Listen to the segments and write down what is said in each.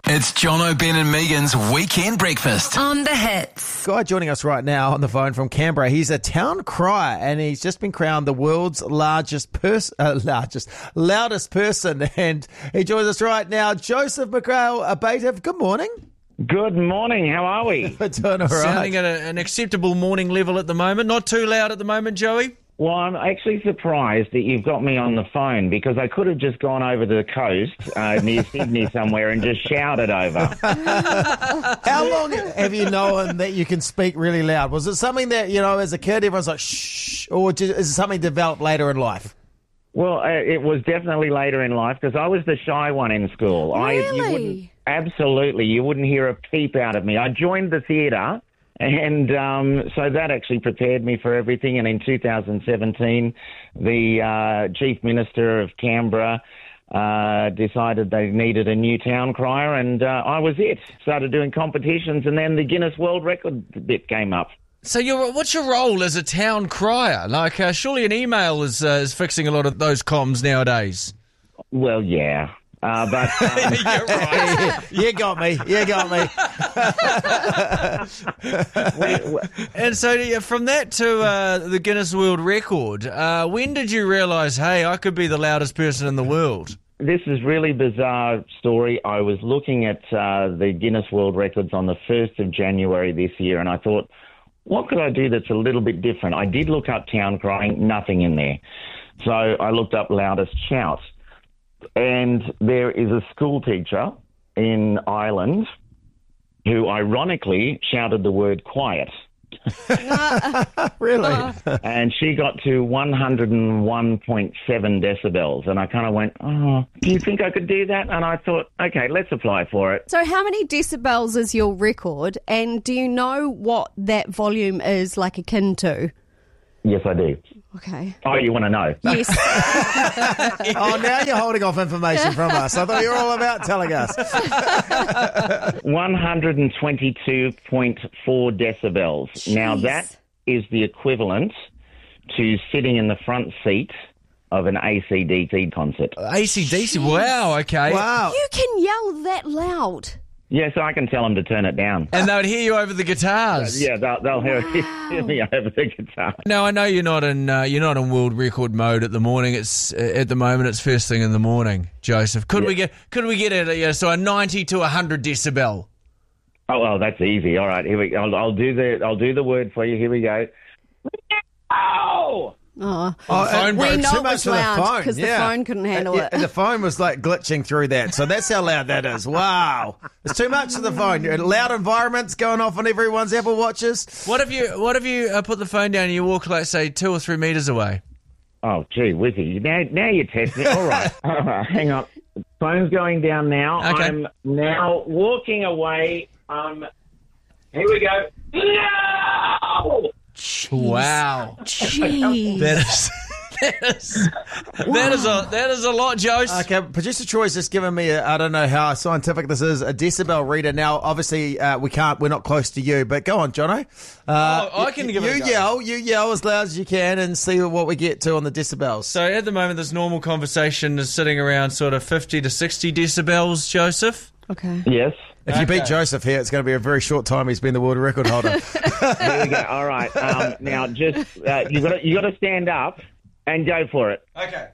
It's Jono, Ben and Megan's Weekend Breakfast. On the Hits. Guy joining us right now on the phone from Canberra. He's a town crier and he's just been crowned the world's loudest person. And he joins us right now. Joseph McGrail Abative. Good morning. Good morning. How are we? We're doing all right. Sounding at an acceptable morning level at the moment. Not too loud at the moment, Joey. Well, I'm actually surprised that you've got me on the phone because I could have just gone over to the coast near Sydney somewhere and just shouted over. How long have you known that you can speak really loud? Was it something that, as a kid, everyone's like, shh, or is it something developed later in life? Well, it was definitely later in life because I was the shy one in school. Really? Absolutely. You wouldn't hear a peep out of me. I joined the theatre. And so that actually prepared me for everything. And in 2017, the Chief Minister of Canberra decided they needed a new town crier, and I was it. Started doing competitions, and then the Guinness World Record bit came up. So what's your role as a town crier? Like, surely an email is fixing a lot of those comms nowadays. Well, yeah. But You're right. You got me. And so from that to the Guinness World Record, when did you realise, hey, I could be the loudest person in the world? this is really bizarre story. I was looking at the Guinness World Records on the 1st of January this year, and I thought, what could I do that's a little bit different? I did look up town crying, nothing in there. So I looked up loudest shout. And there is a school teacher in Ireland who ironically shouted the word quiet. Really? And she got to 101.7 decibels. And I kind of went, oh, do you think I could do that? And I thought, okay, let's apply for it. So how many decibels is your record? And do you know what that volume is like akin to? Yes, I do. Okay. Oh, you want to know? Yes. Oh, now you're holding off information from us. I thought you were all about telling us. 122.4 decibels. Jeez. Now, that is the equivalent to sitting in the front seat of an AC/DC concert. AC/DC, wow, okay. Wow. You can yell that loud. Yeah, so I can tell them to turn it down. And they'd hear you over the guitars. Yeah, they'll hear me over the guitar. No, I know you're not in world record mode at the morning. It's at the moment. It's first thing in the morning, Joseph. Could we get a 90 to 100 decibel? Oh well, that's easy. All right, here we go. I'll do the word for you. Here we go. Oh. Oh, phone we broke. know Too it much was for the loud phone. because Yeah. the phone couldn't handle it. And the phone was like glitching through that. So that's how loud that is. Wow. It's too much for the phone. Loud environments going off on everyone's Apple Watches. What if you put the phone down and you walk like, say, 2 or 3 meters away? Oh, gee whizzy. Now you're testing. All right. Hang on. Phone's going down now. Okay. I'm now walking away. Here we go. No! Wow. Jeez. That is a lot, Jose. Okay, producer Troy's just given me I don't know how scientific this is, a decibel reader. Now, obviously, we're not close to you, but go on, Jono. I can give it a go. You yell as loud as you can and see what we get to on the decibels. So at the moment, this normal conversation is sitting around sort of 50 to 60 decibels, Joseph. Okay. Yes. If you beat Joseph here, it's going to be a very short time he's been the world record holder. Here we go. All right. Now, just you got to stand up and go for it. Okay.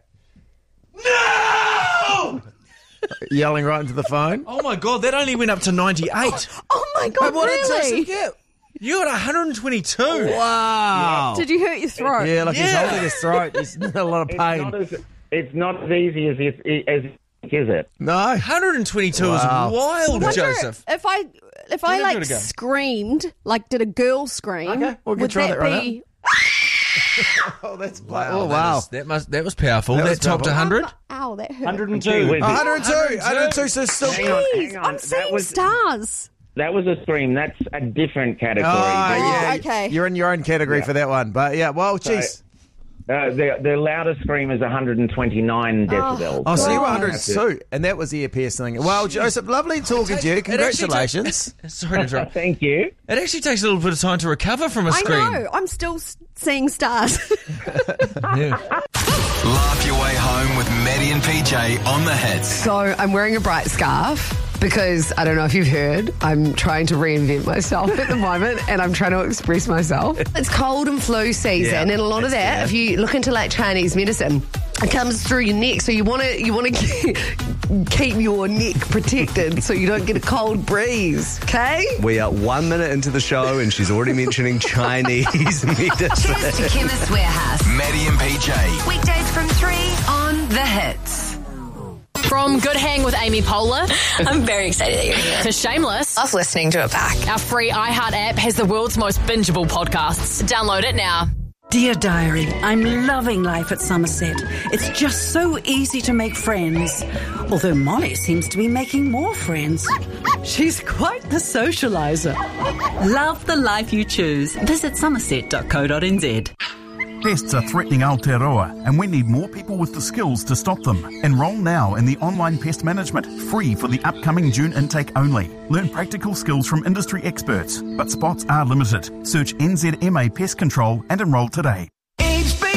No! Yelling right into the phone. Oh my God, that only went up to 98. Oh my God, What did really? Joseph get? You got 122. Wow. Did you hurt your throat? Yeah, like he's Yeah. holding his throat. He's in a lot of pain. It's not as easy as is it? No. 122 Wow. is wild, Wonder Joseph. If I Give like it a go. screamed, like did a girl scream, Okay, we can would try that that right be? Oh, that's Wow, Oh, wow. That was powerful. That That, was topped powerful. 100. Ow, that hurt. 102. 102, so still. Jeez, I'm That seeing was- stars. That was a scream. That's a different category. yeah. okay. You're in your own category for that one. But yeah, well, geez. The loudest scream is 129 decibels. Oh, so you were God. 102, and that was ear piercing. Well, Joseph, lovely talking to you. Congratulations. Sorry to interrupt. Thank you. It actually takes a little bit of time to recover from a I scream. know. I'm still seeing stars. Yeah. Laugh your way home with Maddie and PJ on the hits. So I'm wearing a bright scarf because I don't know if you've heard, I'm trying to reinvent myself at the moment and I'm trying to express myself. It's cold and flu season, and a lot of that, if you look into like Chinese medicine, it comes through your neck, so you want to keep your neck protected so you don't get a cold breeze, okay? We are 1 minute into the show and she's already mentioning Chinese medicine. Cheers to Chemist Warehouse. Maddie and PJ. Weekdays from 3 on The Hits. From Good Hang with Amy Poehler I'm very excited that you're here. to Shameless, Love listening to it back. our free iHeart app has the world's most bingeable podcasts. Download it now. Dear Diary, I'm loving life at Somerset. It's just so easy to make friends. Although Molly seems to be making more friends. She's quite the socialiser. Love the life you choose. Visit somerset.co.nz. Pests are threatening Aotearoa, and we need more people with the skills to stop them. Enrol now in the online pest management, free for the upcoming June intake only. Learn practical skills from industry experts, but spots are limited. Search NZMA Pest Control and enrol today.